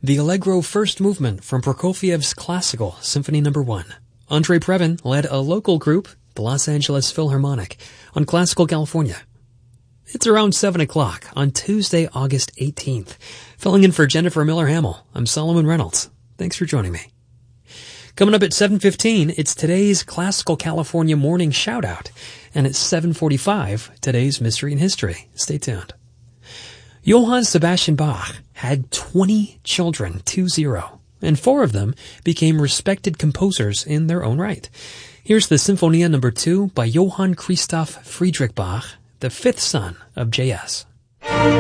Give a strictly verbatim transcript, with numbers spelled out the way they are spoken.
The Allegro First Movement from Prokofiev's Classical, Symphony Number one. Andre Previn led a local group, the Los Angeles Philharmonic, on Classical California. It's around seven o'clock on Tuesday, August eighteenth. Filling in for Jennifer Miller-Hamill, I'm Solomon Reynolds. Thanks for joining me. Coming up at seven fifteen, it's today's Classical California Morning Shoutout. And at seven forty-five, today's Mystery in History. Stay tuned. Johann Sebastian Bach had twenty children, two zero, and four of them became respected composers in their own right. Here's the Sinfonia Number two by Johann Christoph Friedrich Bach, the fifth son of J S